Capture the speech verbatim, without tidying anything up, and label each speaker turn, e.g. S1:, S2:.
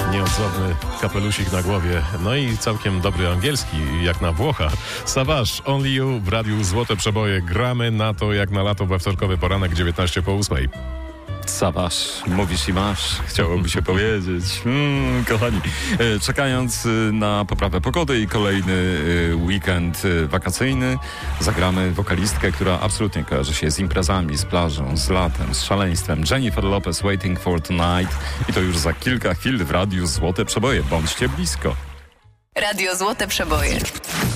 S1: Nieodzowny kapelusik na głowie, no i całkiem dobry angielski, jak na Włocha. Savage, Only You w radiu Złote Przeboje. Gramy na to jak na lato we wtorkowy poranek, dziewiętnaście po ósmej.
S2: Savage, mówisz i masz, chciałoby się powiedzieć. Mm, kochani, e, czekając na poprawę pogody i kolejny e, weekend e, wakacyjny, zagramy wokalistkę, która absolutnie kojarzy się z imprezami, z plażą, z latem, z szaleństwem. Jennifer Lopez, Waiting for Tonight. I to już za kilka chwil w radiu Złote Przeboje. Bądźcie blisko.
S3: Radio Złote Przeboje.